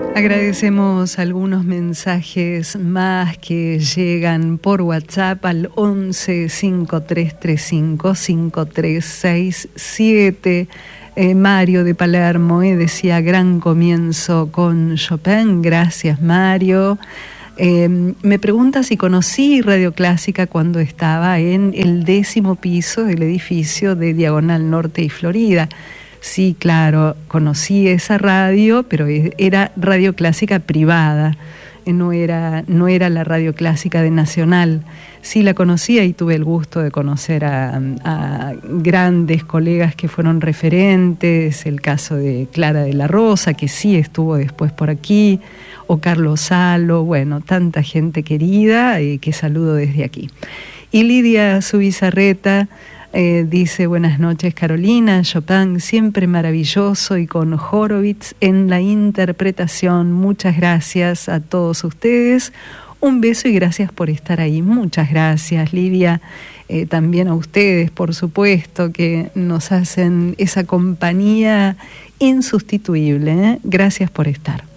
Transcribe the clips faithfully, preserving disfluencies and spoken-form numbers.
Agradecemos algunos mensajes más que llegan por WhatsApp al once cinco tres tres cinco cinco tres seis siete. Eh, Mario de Palermo eh, decía gran comienzo con Chopin. Gracias, Mario. Eh, me pregunta si conocí Radio Clásica cuando estaba en el décimo piso del edificio de Diagonal Norte y Florida. Sí, claro, conocí esa radio, pero era Radio Clásica privada, no era, no era la Radio Clásica de Nacional. Sí la conocía y tuve el gusto de conocer a, a grandes colegas que fueron referentes, el caso de Clara de la Rosa, que sí estuvo después por aquí, o Carlos Salo, bueno, tanta gente querida eh, que saludo desde aquí. Y Lidia Zubizarreta Eh, dice, buenas noches Carolina, Chopin siempre maravilloso y con Horowitz en la interpretación. Muchas gracias a todos ustedes, un beso y gracias por estar ahí. Muchas gracias, Lidia, eh, también a ustedes, por supuesto, que nos hacen esa compañía insustituible, ¿eh? Gracias por estar.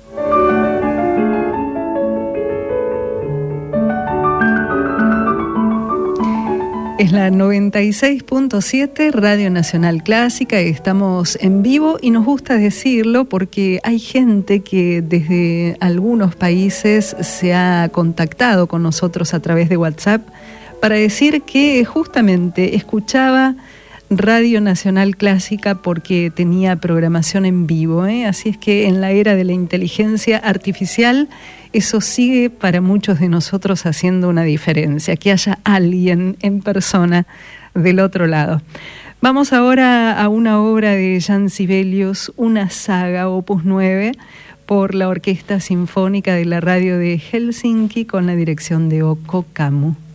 Es la noventa y seis punto siete, Radio Nacional Clásica, estamos en vivo y nos gusta decirlo porque hay gente que desde algunos países se ha contactado con nosotros a través de WhatsApp para decir que justamente escuchaba Radio Nacional Clásica porque tenía programación en vivo, ¿eh? Así es que en la era de la inteligencia artificial eso sigue para muchos de nosotros haciendo una diferencia, que haya alguien en persona del otro lado. Vamos ahora a una obra de Jan Sibelius, una saga, opus nueve, por la Orquesta Sinfónica de la Radio de Helsinki con la dirección de Occo Kamu.